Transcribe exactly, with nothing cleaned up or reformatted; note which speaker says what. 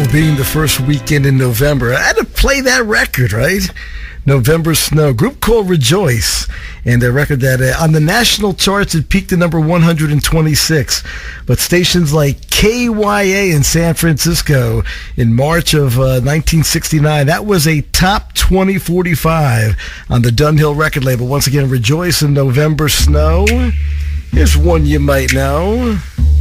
Speaker 1: being the first weekend in November, I had to play that record, right? November Snow, group called Rejoice, and a record that uh, on the national charts it peaked at number one hundred twenty-six, but stations like K Y A in San Francisco in March of uh, nineteen sixty-nine, that was a top twenty forty-five on the Dunhill record label. Once again, Rejoice and November Snow. Here's one you might know.